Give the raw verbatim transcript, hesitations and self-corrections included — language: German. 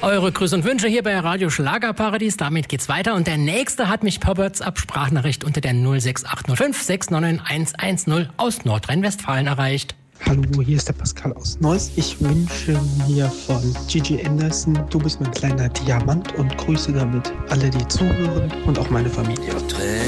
Eure Grüße und Wünsche hier bei Radio Schlagerparadies. Damit geht's weiter. Und der nächste hat mich per WhatsApp Sprachnachricht unter der null sechs acht null fünf sechs neun neun eins eins null aus Nordrhein-Westfalen erreicht. Hallo, hier ist der Pascal aus Neuss. Ich wünsche mir von Gigi Anderson, du bist mein kleiner Diamant, und grüße damit alle, die zuhören und auch meine Familie.